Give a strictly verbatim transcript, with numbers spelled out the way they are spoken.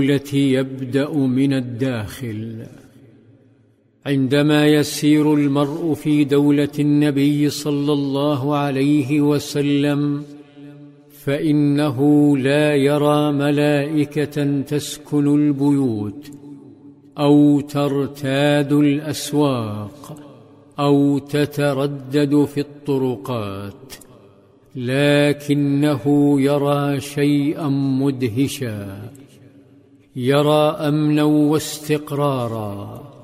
التي يبدأ من الداخل. عندما يسير المرء في دولة النبي صلى الله عليه وسلم فإنه لا يرى ملائكة تسكن البيوت أو ترتاد الأسواق أو تتردد في الطرقات، لكنه يرى شيئا مدهشا، يرى أمنا واستقرارا